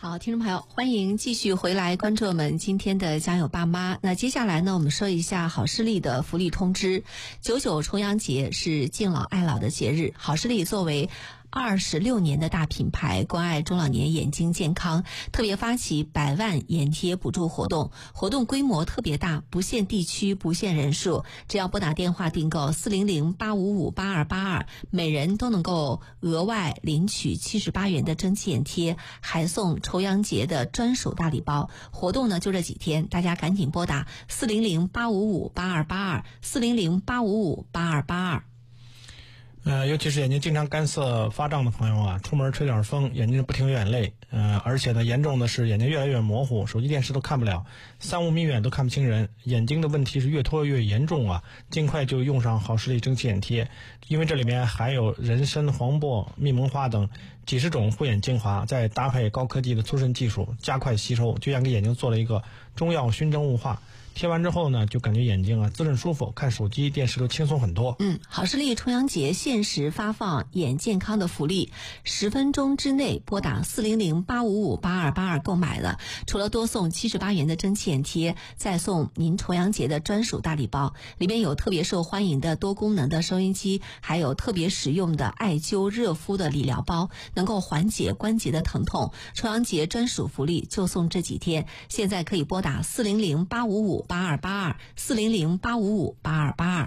好，听众朋友，欢迎继续回来关注我们今天的家有爸妈。那接下来呢，我们说一下好视力的福利通知。99重阳节是敬老爱老的节日，好视力作为26年的大品牌，关爱中老年眼睛健康，特别发起100万眼贴补助活动，活动规模特别大，不限地区，不限人数，只要拨打电话订购400-855-8282，每人都能够额外领取78元的蒸汽眼贴，还送重阳节的专属大礼包。活动呢就这几天，大家赶紧拨打400-855-8282 400-855-8282。 尤其是眼睛经常干涩发胀的朋友啊，出门吹点风，眼睛不停流眼泪，而且呢，严重的是眼睛越来越模糊，手机电视都看不了，3-5米远都看不清人，眼睛的问题是越拖越严重啊！尽快就用上好视力蒸汽眼贴，因为这里面含有人参、黄柏、蜜蒙花等几十种护眼精华，再搭配高科技的粗渗技术，加快吸收，就像给眼睛做了一个中药熏蒸雾化。贴完之后呢，就感觉眼睛滋润舒服，看手机电视都轻松很多。 好视力重阳节限时发放眼健康的福利，10分钟之内拨打400-855-8282购买了，除了多送78元的蒸汽眼贴，再送您重阳节的专属大礼包，里面有特别受欢迎的多功能的收音机，还有特别实用的艾灸热敷的理疗包，能够缓解关节的疼痛。重阳节专属福利就送这几天，现在可以拨打400-855-8282 400-855-8282。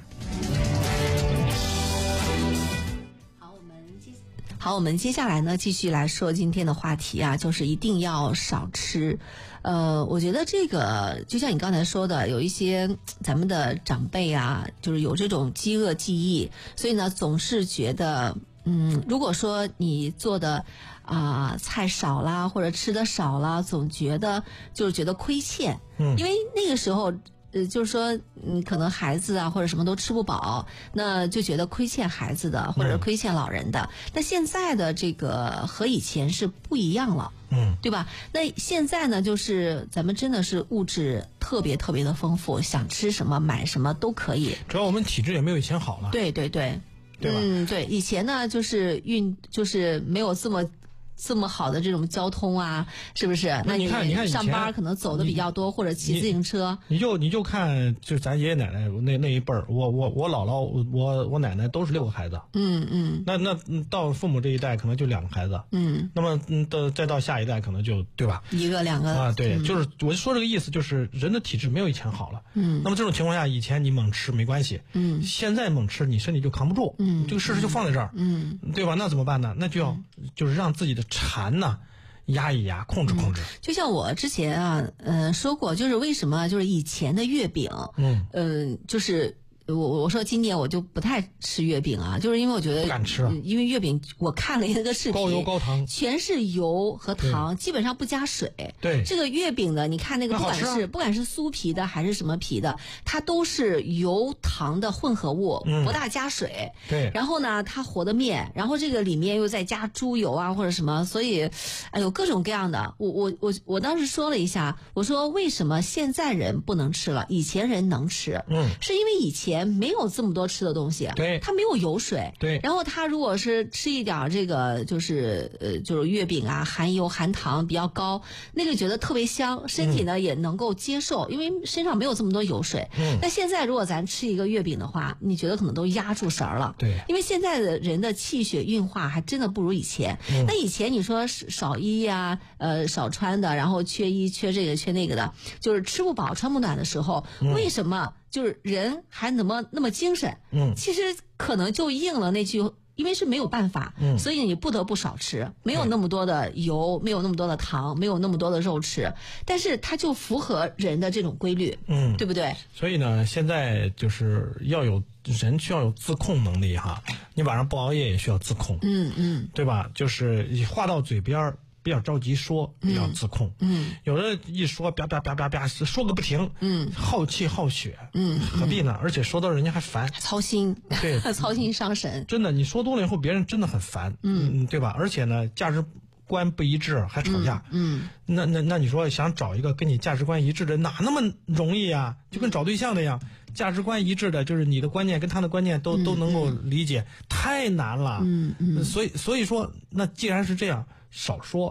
好，我们接下来呢继续来说今天的话题啊，就是一定要少吃。我觉得这个就像你刚才说的，有一些咱们的长辈啊，就是有这种饥饿记忆，所以呢总是觉得如果说你做的菜少啦，或者吃的少啦，总觉得亏欠，因为那个时候就是说可能孩子啊或者什么都吃不饱，那就觉得亏欠孩子的或者亏欠老人的。那现在的这个和以前是不一样了，对吧？那现在呢，就是咱们真的是物质特别特别的丰富，想吃什么买什么都可以。 主要我们体质也没有以前好了。 对， 对吧？ 对，以前呢就是没有这么好的这种交通啊，是不是？ 那你看上班可能走的比较多，或者骑自行车。 你就看，就咱爷爷奶奶那一辈儿，我姥姥我奶奶都是6个孩子。那到父母这一代可能就2个孩子。那么再到下一代可能就对吧 ？1个2个啊，对，就是我就说这个意思，就是人的体质没有以前好了。那么这种情况下，以前你猛吃没关系，现在猛吃你身体就扛不住。这个事实就放在这儿。对吧？那怎么办呢？那就是让自己的馋呢压一压，控制。 就像我之前说过，就是为什么就是以前的月饼，就是我说今年我就不太吃月饼啊，就是因为我觉得不敢吃因为月饼我看了一个视频， 高油高糖， 全是油和糖，基本上不加水。 对， 这个月饼呢，你看那个不管是酥皮的还是什么皮的，它都是油糖的混合物，不大加水。 对， 然后呢，它和的面，然后这个里面又再加猪油啊或者什么，所以有各种各样的。我当时说了一下，我说为什么现在人不能吃了，以前人能吃？是因为以前没有这么多吃的东西， 对， 它没有油水， 对， 然后它如果是吃一点这个就是月饼啊，含油含糖比较高，那个觉得特别香，身体呢也能够接受，因为身上没有这么多油水。那现在如果咱吃一个月饼的话，你觉得可能都压住神儿了， 对， 因为现在的人的气血运化还真的不如以前。那以前你说少衣呀，少穿的，然后缺衣缺这个缺那个的，就是吃不饱穿不暖的时候，为什么就是人还那么精神？其实可能就应了那句，因为是没有办法，所以你不得不少吃，没有那么多的油，没有那么多的糖，没有那么多的肉吃，但是它就符合人的这种规律，对不对？ 所以呢，现在就是人需要有自控能力哈，你晚上不熬夜也需要自控，对吧？就是话到嘴边比较着急说，比较自控。有的一说啪啪啪啪啪说个不停，耗气耗血，何必呢？而且说到人家还烦， 操心， 对， 操心伤神。 真的，你说多了以后，别人真的很烦，对吧？而且呢，价值观不一致还吵架，那你说想找一个跟你价值观一致的，哪那么容易啊？就跟找对象那样，价值观一致的，就是你的观念跟他的观念都能够理解，太难了。所以说，那既然是这样，少说。